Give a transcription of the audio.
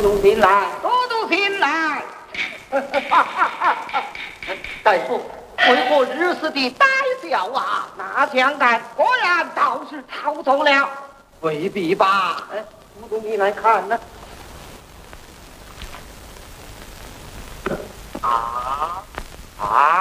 动心来，多动心来。大夫，为何如此的胆小啊？那江干果然倒是逃走了， 未必吧？ 不动你来看呢。啊！